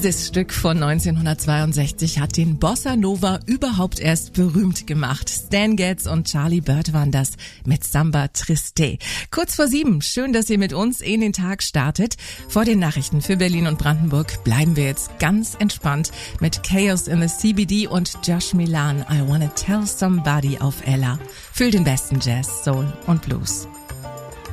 Dieses Stück von 1962 hat den Bossa Nova überhaupt erst berühmt gemacht. Stan Getz und Charlie Byrd waren das mit Samba Triste. Kurz vor 7, schön, dass ihr mit uns in den Tag startet. Vor den Nachrichten für Berlin und Brandenburg bleiben wir jetzt ganz entspannt mit Chaos in the CBD und Josh Milan. I Wanna Tell Somebody auf Ella. Für den besten Jazz, Soul und Blues.